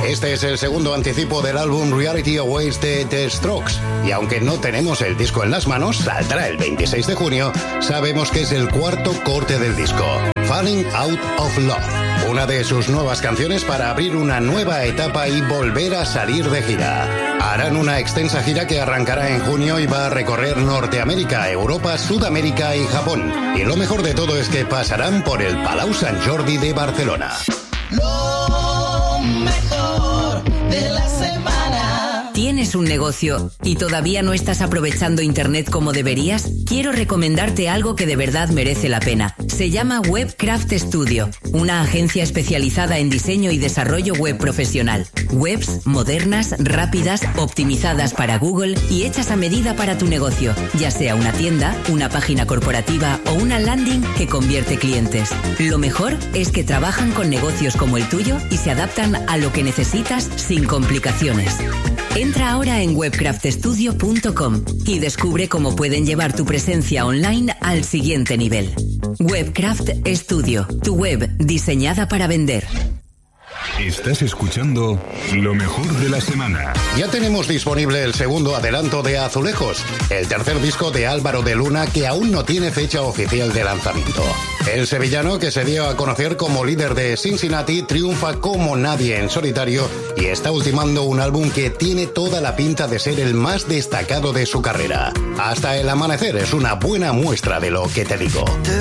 Este es el segundo anticipo del álbum Reality Awaits de The Strokes. Y aunque no tenemos el disco en las manos, saldrá el 26 de junio, sabemos que es el cuarto corte del disco, Falling Out of Love. Una de sus nuevas canciones para abrir una nueva etapa y volver a salir de gira. Harán una extensa gira que arrancará en junio y va a recorrer Norteamérica, Europa, Sudamérica y Japón. Y lo mejor de todo es que pasarán por el Palau Sant Jordi de Barcelona. Lo mejor de la semana. ¿Tienes un negocio y todavía no estás aprovechando Internet como deberías? Quiero recomendarte algo que de verdad merece la pena. Se llama Webcraft Studio, una agencia especializada en diseño y desarrollo web profesional. Webs modernas, rápidas, optimizadas para Google y hechas a medida para tu negocio, ya sea una tienda, una página corporativa o una landing que convierte clientes. Lo mejor es que trabajan con negocios como el tuyo y se adaptan a lo que necesitas sin complicaciones. Entra ahora en webcraftstudio.com y descubre cómo pueden llevar tu presencia online al siguiente nivel. Webcraft Studio, tu web diseñada para vender. Estás escuchando lo mejor de la semana. Ya tenemos disponible el segundo adelanto de Azulejos, el tercer disco de Álvaro de Luna que aún no tiene fecha oficial de lanzamiento. El sevillano, que se dio a conocer como líder de Cincinnati, triunfa como nadie en solitario y está ultimando un álbum que tiene toda la pinta de ser el más destacado de su carrera. Hasta el amanecer es una buena muestra de lo que te digo.